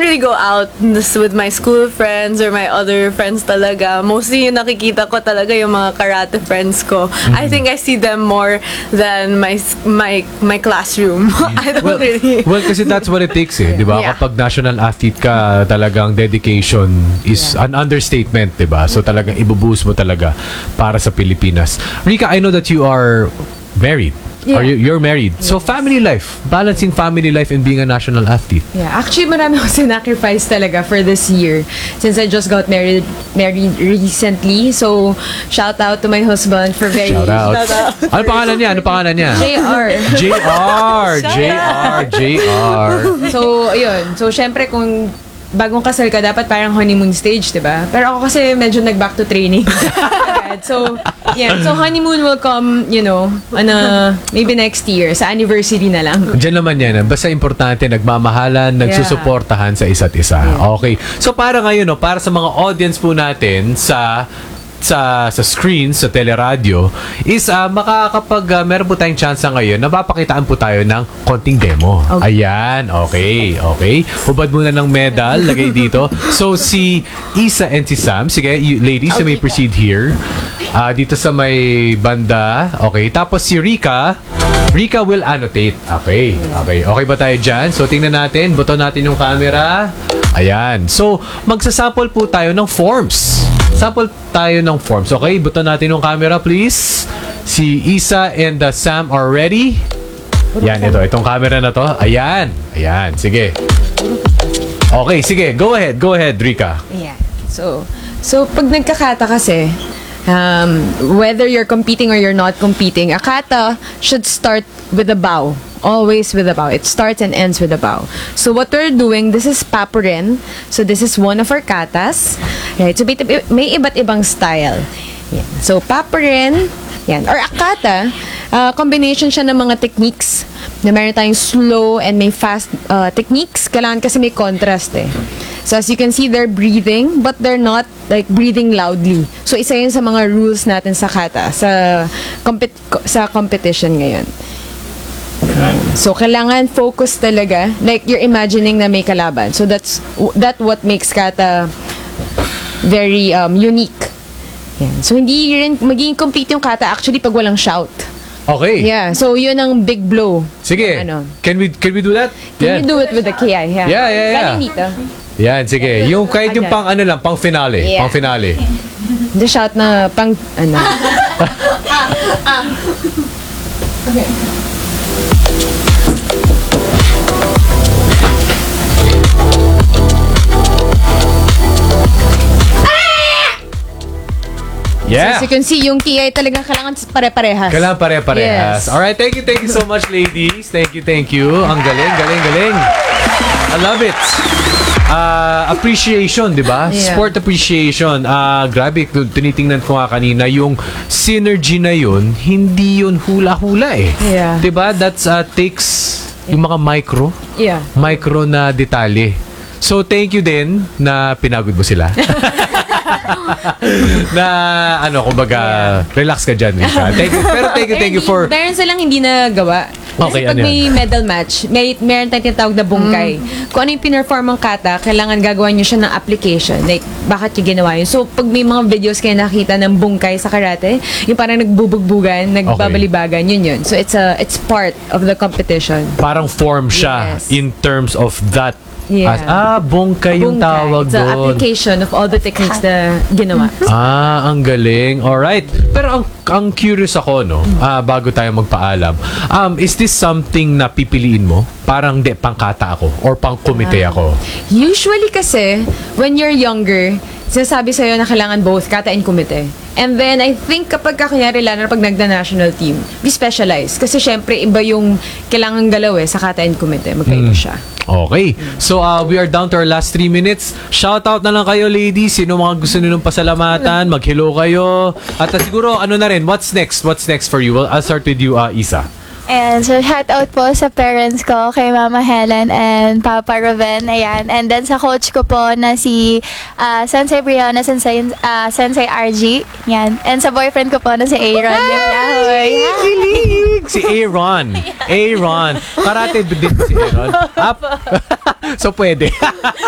really go out with my school friends or my other friends talaga. Mostly yung nakikita ko talaga yung mga karate friends ko. I think I see them more than my classroom. I don't really... Well, kasi that's what it takes di ba? Yeah. Kapag national athlete ka, talagang dedication is an understatement, di ba? So talagang ibubuhos mo talaga para sa Pilipinas. Rika, I know that you are married. Yeah. Or you're married. So family life, balancing family life and being a national athlete. Yeah, actually marami akong sacrifice talaga for this year since I just got married recently. So, shout out to my husband for very... Shout out. Ano pangalan niya? JR. JR. So, ayun. So, syempre kung bagong kasal ka, dapat parang honeymoon stage, diba? Pero ako kasi medyo nag-back to training. So, yeah. So, honeymoon will come, maybe next year. Sa anniversary na lang. Diyan naman yan. Basta importante, nagmamahalan, nagsusuportahan sa isa't isa. Yeah. Okay. So, para ngayon, para sa mga audience po natin sa screens, sa teleradyo, is meron po tayong chance ngayon na mapapakitaan po tayo ng konting demo. Okay. Ayan, okay. Hubad muna ng medal, lagay dito. So, si Isa and si Sam, sige, ladies, you may proceed here. Dito sa may banda. Okay, tapos si Rika will annotate. Okay ba tayo dyan? So, tingnan natin, buton natin yung camera. Ayan. So, magsasample po tayo ng forms. Sample tayo ng forms. Okay, buton natin yung camera, please. Si Isa and Sam are ready. Yan, itong camera na to. Ayan, sige. Okay, sige. Go ahead, Rika. Yeah. So pag nagkakata kasi, whether you're competing or you're not competing, a kata should start with a bow. Always with a bow. It starts and ends with a bow. So what we're doing, this is papurin. So this is one of our katas. Right? So may iba't ibang style. Yan. So papurin, yan. Or akata, combination siya ng mga techniques. Na meron tayong slow and may fast techniques. Kailangan kasi may contrast So as you can see, they're breathing, but they're not like breathing loudly. So isa yun sa mga rules natin sa kata, sa competition ngayon. So kailangan focus talaga, like you're imagining na may kalaban. So that's what makes kata very unique. Yan. So hindi rin magiging complete yung kata actually pag walang shout. Okay. Yeah, so yun ang big blow. Sige. Can we do that? Can you do it with the KI? Yeah. Galing dito. Yan, sige. Yung kahit yung pang finale. Yeah. Pang finale. The shout na pang Okay. Yeah. So as you can see, yung KI talagang kailangan pare-parehas. Kailangan pare-parehas. Yes. Alright, thank you so much, ladies. Thank you. Ang galing. I love it. Appreciation, di ba? Yeah. Sport appreciation. Grabe, tinitingnan ko nga kanina, yung synergy na yun, hindi yun hula-hula Yeah. Di ba? That takes yung mga micro na detalye. So, thank you din na pinagod mo sila. na kumbaga, relax ka dyan, Rika. Thank you for... Meron silang hindi nagawa. Kasi Okay, pag may medal match, meron tayong tinatawag na bungkay. Kung ano yung pinerform ang kata, kailangan gagawa nyo siya ng application. Like, bakit yung ginawa yun? So, pag may mga videos kayo nakita ng bungkay sa karate, yung parang nagbubugbugan, nagbabalibagan, yun. So, it's part of the competition. Parang form siya in terms of that. Yeah. Bungkay yung tawag It's doon. an application of all the techniques na ginawa. Ang galing. Alright. Pero ang curious ako, bago tayo magpaalam. Is this something na pipiliin mo? Parang pangkata ako or pang-kumite ako? Usually kasi, when you're younger, sinasabi sa'yo na kailangan both kata and kumite. And then, I think kapag kunyari lalo na pag nagda-national team, we specialize. Kasi syempre, iba yung kailangan galaw sa kata and kumite. Magkaiba siya. Okay. So, we are down to our last 3 minutes. Shout out na lang kayo, ladies. Sino mga gusto nilang pasalamatan? Mag-hello kayo. At siguro, na rin, what's next? What's next for you? Well, I'll start with you, Isa. And so, shout out po sa parents ko, kay Mama Helen and Papa Ruben, ayan. And then sa coach ko po na si Sensei Brianna, Sensei RG, yan. And sa boyfriend ko po na si Aaron. Si Aaron. Karate din si Aaron. So, pwede.